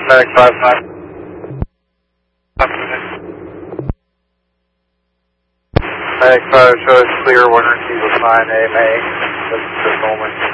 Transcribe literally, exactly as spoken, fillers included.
Medic five five. Medic five shows clear, one receive a fine A M A. This is the moment.